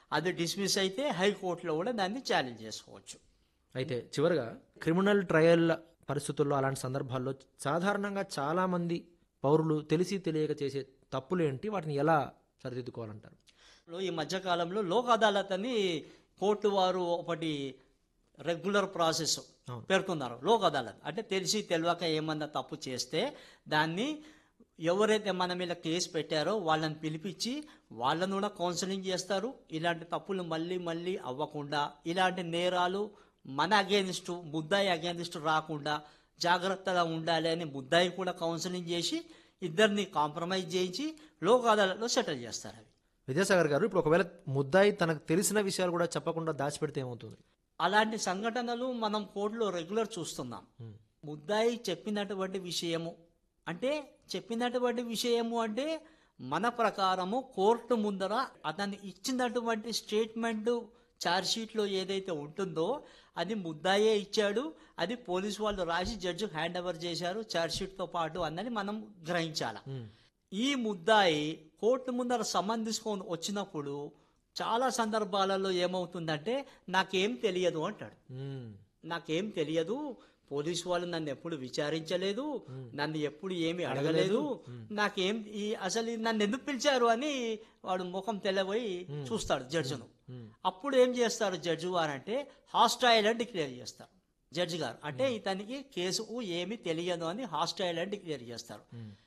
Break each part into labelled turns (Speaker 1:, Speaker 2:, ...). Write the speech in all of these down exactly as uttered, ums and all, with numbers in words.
Speaker 1: అది డిస్మిస్ అయితే హైకోర్టులో కూడా దాన్ని ఛాలెంజ్ చేసుకోవచ్చు.
Speaker 2: అయితే చివరగా క్రిమినల్ ట్రయల్ పరిస్థితుల్లో అలాంటి సందర్భాల్లో సాధారణంగా చాలామంది పౌరులు తెలిసి తెలియక చేసే తప్పులు ఏంటి, వాటిని ఎలా సరిదిద్దుకోవాలంటారు?
Speaker 1: ఈ మధ్యకాలంలో లోక్ అదాలత్ అని కోర్టు వారు ఒకటి రెగ్యులర్ ప్రాసెస్ పేర్కొన్నారు. లోక్ అదాలత్ అంటే తెలిసి తెలియక ఏమన్నా తప్పు చేస్తే దాన్ని ఎవరైతే మన మీద కేసు పెట్టారో వాళ్ళని పిలిపించి వాళ్ళను కూడా కౌన్సిలింగ్ చేస్తారు. ఇలాంటి తప్పులు మళ్ళీ మళ్ళీ అవ్వకుండా, ఇలాంటి నేరాలు మన అగేనిస్ట్ ముద్దాయి అగేనిస్ట్ రాకుండా జాగ్రత్తగా ఉండాలి అని ముద్దాయి కూడా కౌన్సిలింగ్ చేసి ఇద్దరిని కాంప్రమైజ్ చేయించి లోక్ అదాలత్లో సెటిల్ చేస్తారు. అవి
Speaker 2: విద్యాసాగర్ గారు, ఇప్పుడు ఒకవేళ ముద్దాయి తనకు తెలిసిన విషయాలు కూడా చెప్పకుండా దాచిపెడితే ఏమవుతుంది?
Speaker 1: అలాంటి సంఘటనలు మనం కోర్టులో రెగ్యులర్ చూస్తున్నాం. ముద్దాయి చెప్పినటువంటి విషయము అంటే చెప్పినటువంటి విషయము అంటే మన ప్రకారము కోర్టు ముందర అతను ఇచ్చినటువంటి స్టేట్మెంట్ ఛార్జ్షీట్లో ఏదైతే ఉంటుందో అది ముద్దాయే ఇచ్చాడు, అది పోలీసు వాళ్ళు రాసి జడ్జి హ్యాండ్ ఓవర్ చేశారు ఛార్జ్షీట్తో పాటు అన్నది మనం గ్రహించాలి. ఈ ముద్దాయి కోర్టు ముందర సమన్ తీసుకొని వచ్చినప్పుడు చాలా సందర్భాలలో ఏమవుతుందంటే నాకేం తెలియదు అంటాడు. నాకేం తెలియదు, పోలీసు వాళ్ళు నన్ను ఎప్పుడు విచారించలేదు, నన్ను ఎప్పుడు ఏమి అడగలేదు, నాకేం ఈ అసలు నన్ను ఎందుకు పిలిచారు అని వాడు ముఖం తెల్లబోయి చూస్తాడు జడ్జిను. అప్పుడు ఏం చేస్తారు జడ్జి వారు అంటే హాస్టైల్ అని డిక్లేర్ చేస్తారు. జడ్జి గారు అంటే ఇతనికి కేసు ఏమి తెలియదు అని హాస్టైల్ అని డిక్లేర్ చేస్తారు.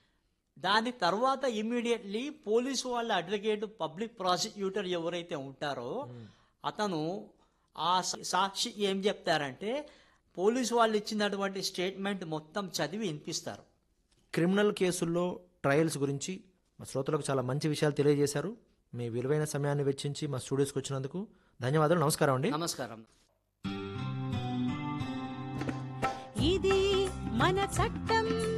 Speaker 1: దాని తర్వాత ఇమ్మీడియట్లీ పోలీసు వాళ్ళ అడ్వకేట్ పబ్లిక్ ప్రాసిక్యూటర్ ఎవరైతే ఉంటారో అతను ఆ సాక్షి ఏం చెప్తారంటే పోలీసు వాళ్ళు ఇచ్చినటువంటి స్టేట్మెంట్ మొత్తం చదివి వినిపిస్తారు.
Speaker 2: క్రిమినల్ కేసుల్లో ట్రయల్స్ గురించి మా శ్రోతలకు చాలా మంచి విషయాలు తెలియజేశారు. మీ విలువైన సమయాన్ని వెచ్చించి మా స్టూడియోస్కి వచ్చినందుకు ధన్యవాదాలు. నమస్కారం అండి.
Speaker 1: నమస్కారం.
Speaker 3: ఇది మన చట్టం.